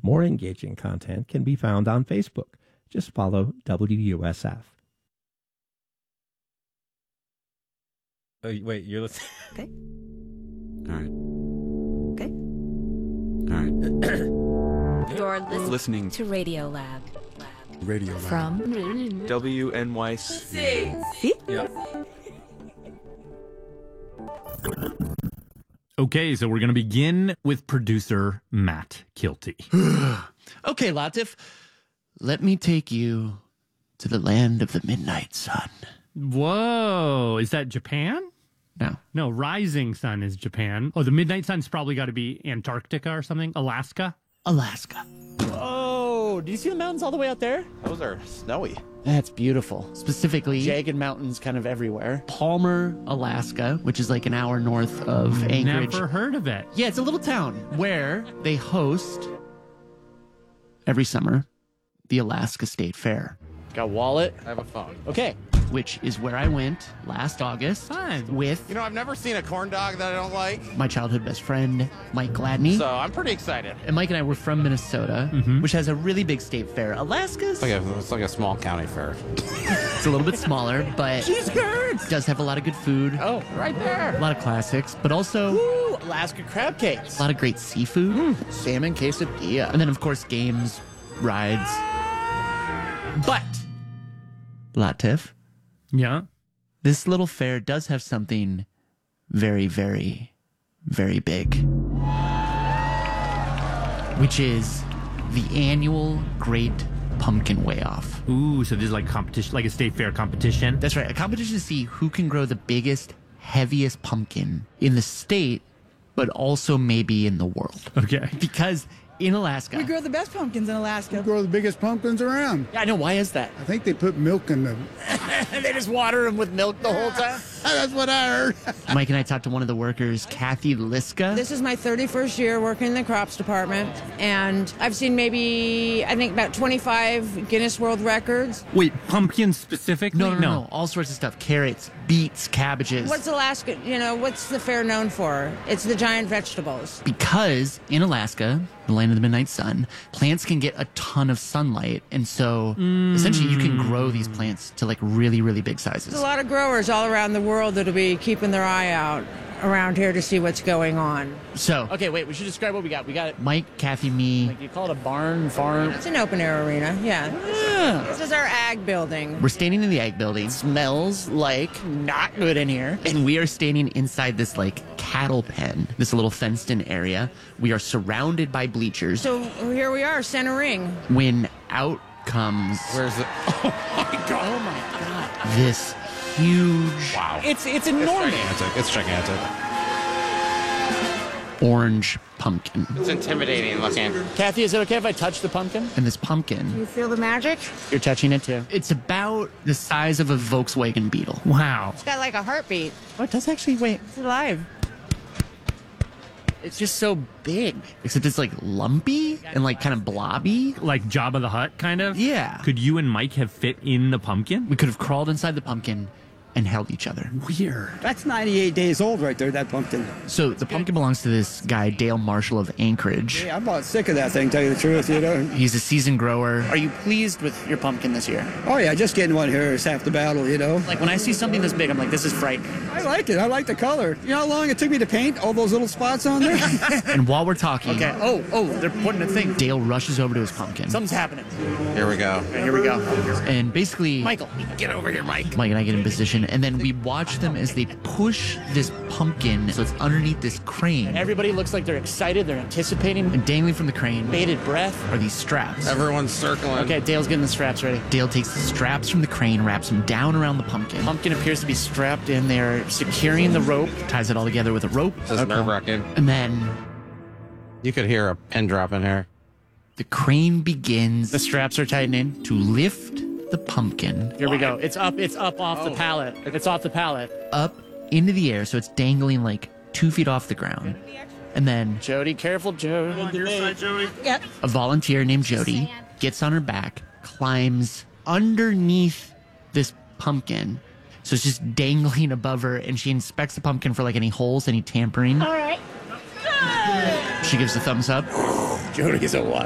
More engaging content can be found on Facebook. Just follow WUSF. Oh, wait, you're listening? Okay. All right. Okay. All right. You're Listening to Radio Lab. Radio Lab. From WNYC. See? Yeah. Okay, so we're going to begin with producer Matt Kilty. Okay, Latif, let me take you to the land of the midnight sun. Whoa, is that Japan? No. No, Rising Sun is Japan. Oh, the Midnight Sun's probably got to be Antarctica or something. Alaska? Alaska. Oh, do you see the mountains all the way out there? Those are snowy. That's beautiful. Specifically, Jagged mountains kind of everywhere. Palmer, Alaska, which is like an hour north of Anchorage. Never heard of it. Yeah, it's a little town where they host every summer the Alaska State Fair, Got a wallet. I have a phone. Okay. which is where I went last August Fun. with You know, I've never seen a corn dog that I don't like, my childhood best friend, Mike Gladney. so I'm pretty excited. And Mike and I were from Minnesota, which has a really big state fair. Alaska's It's like a small county fair. it's a little bit smaller, but does have a lot of good food, Oh, right there. a lot of classics, but also Ooh, Alaska crab cakes. a lot of great seafood. Salmon quesadilla. And then, of course, games, rides. But, Latif, Yeah. this little fair does have something very, very, very big, which is the annual Great Pumpkin Weigh-Off. Ooh, so this is like competition, like a state fair competition. That's right, a competition to see who can grow the biggest, heaviest pumpkin in the state, but also maybe in the world. Okay. Because in Alaska... We grow the best pumpkins in Alaska. Grow the biggest pumpkins around. Yeah, I know. Why is that? I think they put milk in them. They just water them with milk the whole time? That's what I heard. Mike and I talked to one of the workers, Kathy Liska. This is my 31st year working in the crops department, and I've seen maybe, I think, about 25 Guinness World Records. Wait, pumpkin specifically? No, all sorts of stuff. Carrots, beets, cabbages. What's Alaska, what's the fair known for? It's the giant vegetables. Because in Alaska, the land of the midnight sun, plants can get a ton of sunlight. And so essentially you can grow these plants to like really, really big sizes. There's a lot of growers all around the world that'll be keeping their eye out around here to see what's going on. So, Okay, wait. We should describe what we got. We got it. Mike, Kathy, me, Like, you call it a barn, farm. It's an open air arena, yeah. Yeah. This is our ag building. we're standing in the ag building. Smells like not good in here. And we are standing inside this like cattle pen, this little fenced in area. We are surrounded by bleachers. So here we are, center ring. When out comes Where's the? Oh my god. this huge Wow. It's It's enormous. gigantic. It's gigantic. orange pumpkin. It's intimidating looking. Kathy, is it okay if I touch the pumpkin? And this pumpkin, You feel the magic? You're touching it too. it's about the size of a Volkswagen Beetle. Wow. It's got like a heartbeat. Oh, it does actually. Wait. It's alive. It's just so big. Except it's like lumpy and like kind of blobby. Like Jabba the Hutt, kind of? Yeah. Could you and Mike have fit in the pumpkin? We could have crawled inside the pumpkin and held each other. Weird. That's 98 days old right there, that pumpkin. So the pumpkin belongs to this guy, Dale Marshall of Anchorage. Yeah, I'm about sick of that thing, tell you the truth, He's a seasoned grower. Are you pleased with your pumpkin this year? Oh, yeah, just getting one here is half the battle, Like when I see something this big, I'm like, this is frightening. I like it. I like the color. You know how long it took me to paint all those little spots on there? And while we're talking, Okay. Oh, they're putting a thing. Dale rushes over to his pumpkin. Something's happening. Here we go. Okay, here we go. And basically, Michael, get over here, Mike. Mike and I get in position, and then we watch them as they push this pumpkin so it's underneath this crane. Everybody looks like they're excited. They're anticipating. And dangling from the crane Bated breath. are these straps. Everyone's circling. Okay, Dale's getting the straps ready. Dale takes the straps from the crane, wraps them down around the pumpkin, Pumpkin appears to be strapped in there, securing the rope. ties it all together with a rope, This is nerve-wracking. and then You could hear a pin drop in here. the crane begins The straps are tightening. to lift the pumpkin Here we go. It's up off the pallet. It's off the pallet. up into the air, so it's dangling like 2 feet off the ground. And then Jody, careful, Jody. Yep. a volunteer named Jody gets on her back, climbs underneath this pumpkin. So it's just dangling above her, and she inspects the pumpkin for like any holes, any tampering. All right. She gives a thumbs up. Jody is a